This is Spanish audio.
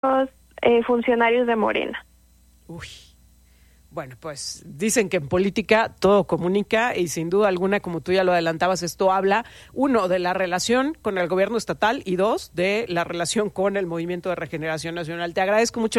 funcionarios de Morena. Uy. Bueno, pues dicen que en política todo comunica y sin duda alguna, como tú ya lo adelantabas, esto habla, uno, de la relación con el gobierno estatal y dos, de la relación con el Movimiento de Regeneración Nacional. Te agradezco mucho